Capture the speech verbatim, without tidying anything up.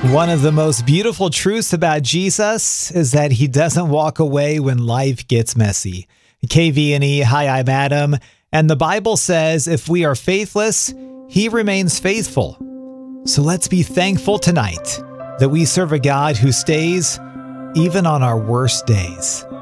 One of the most beautiful truths about Jesus is that he doesn't walk away when life gets messy. K V N E, hi, I'm Adam, and the Bible says if we are faithless, he remains faithful. So let's be thankful tonight that we serve a God who stays even on our worst days.